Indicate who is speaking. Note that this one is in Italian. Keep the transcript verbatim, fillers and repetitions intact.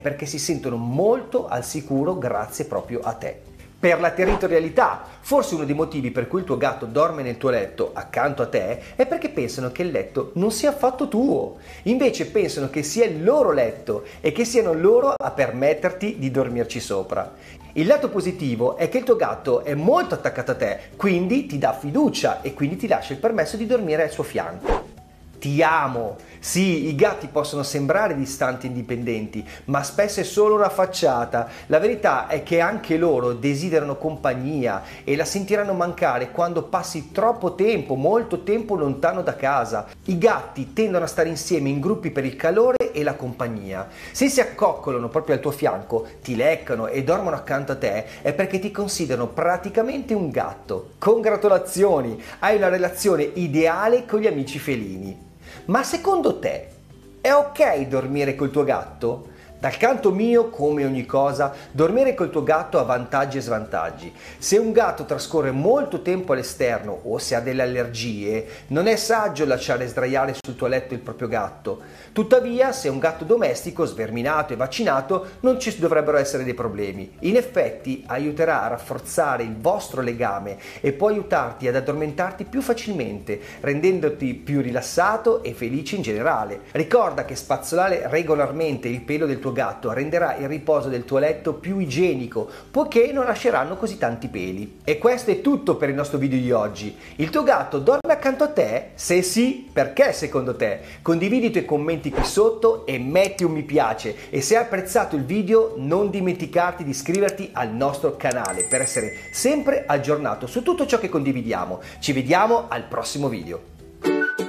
Speaker 1: perché si sentono molto al sicuro grazie proprio a te. Per la territorialità, forse uno dei motivi per cui il tuo gatto dorme nel tuo letto accanto a te è perché pensano che il letto non sia affatto tuo, invece pensano che sia il loro letto e che siano loro a permetterti di dormirci sopra. Il lato positivo è che il tuo gatto è molto attaccato a te, quindi ti dà fiducia e quindi ti lascia il permesso di dormire al suo fianco. Ti amo! Sì, i gatti possono sembrare distanti e indipendenti, ma spesso è solo una facciata. La verità è che anche loro desiderano compagnia e la sentiranno mancare quando passi troppo tempo, molto tempo lontano da casa. I gatti tendono a stare insieme in gruppi per il calore e la compagnia. Se si accoccolano proprio al tuo fianco, ti leccano e dormono accanto a te, è perché ti considerano praticamente un gatto. Congratulazioni! Hai una relazione ideale con gli amici felini. Ma secondo te è ok dormire col tuo gatto? Dal canto mio, come ogni cosa, dormire col tuo gatto ha vantaggi e svantaggi. Se un gatto trascorre molto tempo all'esterno o se ha delle allergie, non è saggio lasciare sdraiare sul tuo letto il proprio gatto. Tuttavia, se è un gatto domestico, sverminato e vaccinato, non ci dovrebbero essere dei problemi. In effetti, aiuterà a rafforzare il vostro legame e può aiutarti ad addormentarti più facilmente, rendendoti più rilassato e felice in generale. Ricorda che spazzolare regolarmente il pelo del tuo gatto renderà il riposo del tuo letto più igienico, poiché non lasceranno così tanti peli. E questo è tutto per il nostro video di oggi. Il tuo gatto dorme accanto a te? Se sì, perché secondo te? Condividi i tuoi commenti qui sotto e metti un mi piace, e se hai apprezzato il video non dimenticarti di iscriverti al nostro canale per essere sempre aggiornato su tutto ciò che condividiamo. Ci vediamo al prossimo video.